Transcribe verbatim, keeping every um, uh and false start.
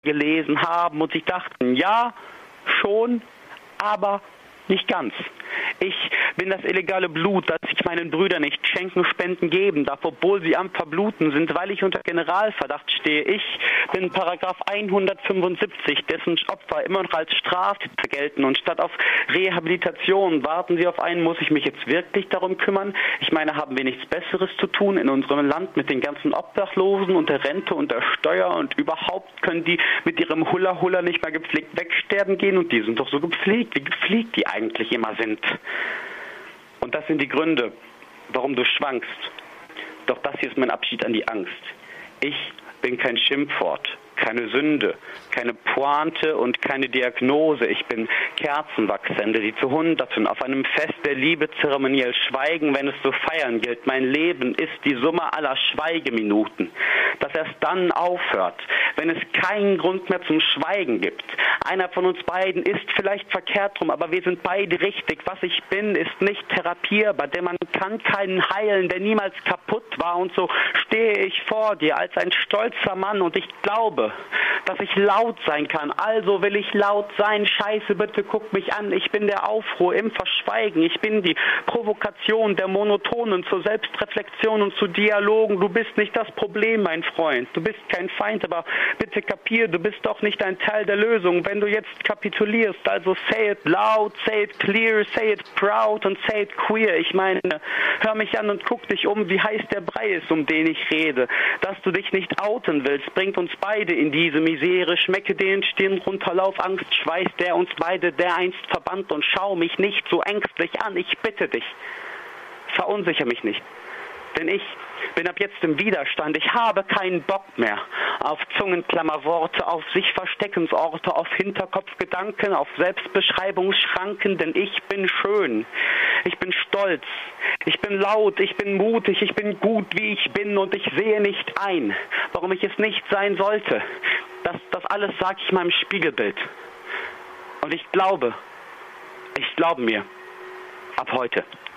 gelesen haben und sich dachten, ja, schon, aber nicht ganz. Ich bin das illegale Blut, das ich meinen Brüdern nicht schenken, spenden, geben darf, obwohl sie am Verbluten sind, weil ich unter Generalverdacht stehe. Ich bin Paragraph hundertfünfundsiebzig, dessen Opfer immer noch als Straftäter gelten. Und statt auf Rehabilitation warten sie auf einen, muss ich mich jetzt wirklich darum kümmern? Ich meine, haben wir nichts Besseres zu tun in unserem Land mit den ganzen Obdachlosen und der Rente und der Steuer und überhaupt können die mit ihrem Hulla-Hulla nicht mal gepflegt wegsterben gehen und die sind doch so gepflegt, wie gepflegt die eigentlich immer sind. Und das sind die Gründe, warum du schwankst. Doch das hier ist mein Abschied an die Angst. Ich bin kein Schimpfwort, keine Sünde, keine Pointe und keine Diagnose. Ich bin Kerzenwachsende, die zu Hunderten auf einem Fest der Liebe zeremoniell schweigen, wenn es zu feiern gilt. Mein Leben ist die Summe aller Schweigeminuten, das erst dann aufhört, wenn es keinen Grund mehr zum Schweigen gibt. Einer von uns beiden ist vielleicht verkehrt rum, aber wir sind beide richtig. Was ich bin, ist nicht therapierbar, denn man kann keinen heilen, der niemals kaputt war. Und so stehe ich vor dir als ein stolzer Mann und ich glaube, dass ich laut sein kann. Also will ich laut sein. Scheiße, bitte guck mich an. Ich bin der Aufruhr im Verschweigen. Ich bin die Provokation der Monotonen zur Selbstreflexion und zu Dialogen. Du bist nicht das Problem, mein Freund. Du bist kein Feind, aber bitte kapier, du bist doch nicht ein Teil der Lösung, wenn du jetzt kapitulierst. Also say it loud, say it clear, say it proud und say it queer. Ich meine, hör mich an und guck dich um, wie heiß der Brei ist, um den ich rede. Dass du dich nicht outen willst, bringt uns beide in diese Misere. Schmecke den Stirn runterlauf, Angstschweiß, der uns beide dereinst verband und schau mich nicht so ängstlich an. Ich bitte dich, verunsicher mich nicht. Denn ich bin ab jetzt im Widerstand. Ich habe keinen Bock mehr auf Zungenklammerworte, auf sich Versteckensorte, auf Hinterkopfgedanken, auf Selbstbeschreibungsschranken, denn ich bin schön. Ich bin stolz. Ich bin laut. Ich bin mutig. Ich bin gut, wie ich bin und ich sehe nicht ein, warum ich es nicht sein sollte. Das, das alles sage ich meinem Spiegelbild. Und ich glaube, ich glaube mir, ab heute.